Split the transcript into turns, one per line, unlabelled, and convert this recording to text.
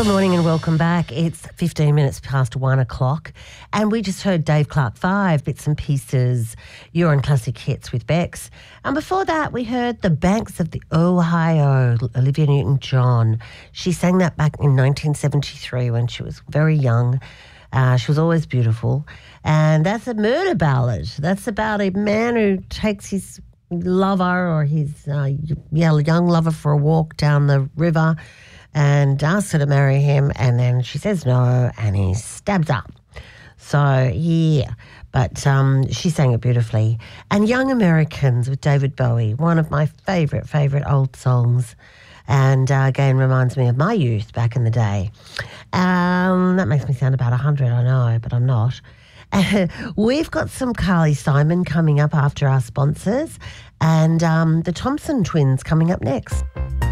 Good morning and welcome back. It's 15 minutes past 1 o'clock and we just heard Dave Clark 5, Bits and Pieces, You're on Classic Hits with Bex. And before that we heard The Banks of the Ohio, Olivia Newton-John. She sang that back in 1973 when she was very young. She was always beautiful. And that's a murder ballad. That's about a man who takes his lover or his young lover for a walk down the river and asks her to marry him, and then she says no, and he stabs her. So, yeah, but she sang it beautifully. And Young Americans with David Bowie, one of my favourite old songs, and again reminds me of my youth back in the day. That makes me sound about 100, I know, but I'm not. We've got some Carly Simon coming up after our sponsors, and the Thompson Twins coming up next.